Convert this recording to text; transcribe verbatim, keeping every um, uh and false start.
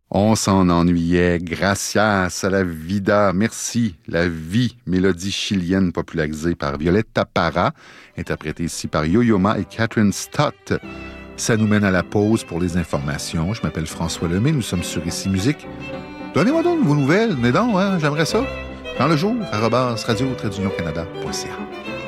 On s'en ennuyait. Gracias a la vida. Merci. La vie, mélodie chilienne popularisée par Violeta Parra, interprétée ici par Yo-Yo Ma et Catherine Stott. Ça nous mène à la pause pour les informations. Je m'appelle François Lemay. Nous sommes sur Ici Musique. Donnez-moi donc vos nouvelles. Venez donc, hein, j'aimerais ça. Quand le jour, arobase radio-canada point c a.